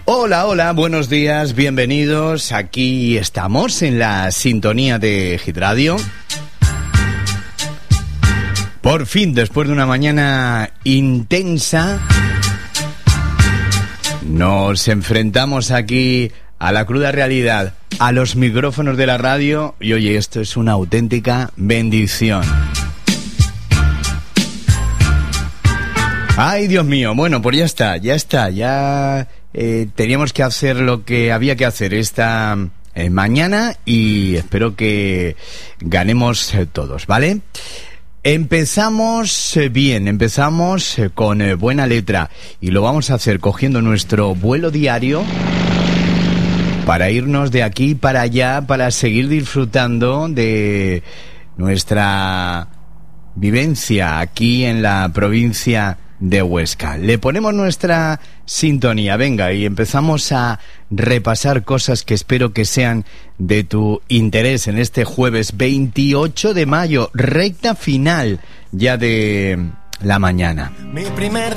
Hola, hola, buenos días, bienvenidos. Aquí estamos en la sintonía de Hit Radio. Por fin, después de una mañana intensa, nos enfrentamos aquí a la cruda realidad, a los micrófonos de la radio, y oye, esto es una auténtica bendición. Ay, Dios mío, bueno, pues ya teníamos que hacer lo que había que hacer esta mañana y espero que ganemos todos, ¿vale? Empezamos bien, empezamos con buena letra y lo vamos a hacer cogiendo nuestro vuelo diario para irnos de aquí para allá, para seguir disfrutando de nuestra vivencia aquí en la provincia de Huesca. Le ponemos nuestra sintonía, venga, y empezamos a repasar cosas que espero que sean de tu interés en este jueves 28 de mayo, recta final ya de la mañana. Mi primer